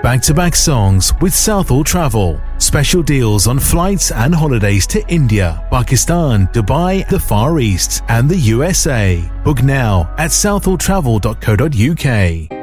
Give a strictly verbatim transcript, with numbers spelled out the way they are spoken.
back-to-back songs with Southall Travel. Special deals on flights and holidays to India, Pakistan, Dubai, the Far East, and the U S A. Book now at southall travel dot co dot uk.